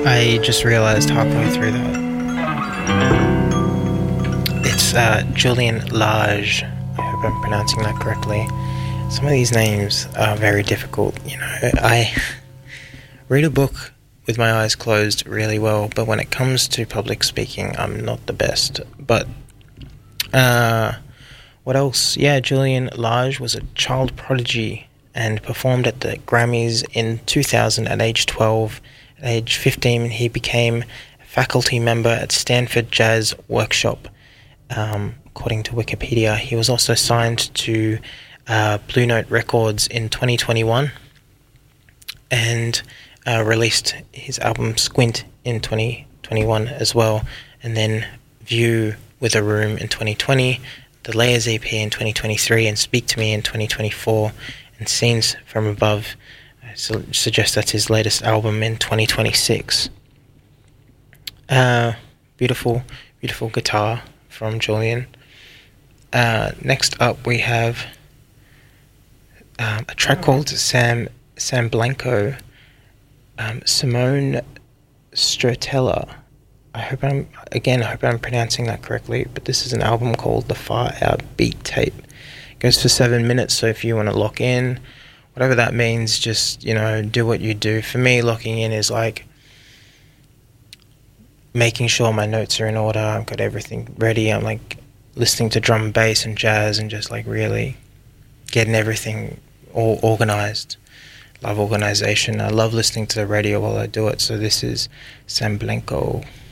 I just realized halfway through that it's Julian Lage. I hope I'm pronouncing that correctly. Some of these names are very difficult. I read a book with my eyes closed really well, but when it comes to public speaking, I'm not the best. But what else? Yeah, Julian Lage was a child prodigy and performed at the Grammys in 2000 at age 12. At age 15, he became a faculty member at Stanford Jazz Workshop. According to Wikipedia, he was also signed to Blue Note Records in 2021 and released his album Squint in 2021 as well, and then View with a Room in 2020, the Layers EP in 2023, and Speak to Me in 2024, and Scenes from Above suggest that's his latest album in 2026. Beautiful guitar from Julian. Next up we have a track called Sam Blanco, Simone Stratella. I hope I'm pronouncing that correctly, but this is an album called The Far Out Beat Tape. It goes for 7 minutes, so if you want to lock in, whatever that means, just, do what you do. For me, locking in is like making sure my notes are in order, I've got everything ready, I'm like listening to drum and bass and jazz and just like really getting everything all organized. Love organization. I love listening to the radio while I do it, so this is Sam Blanco.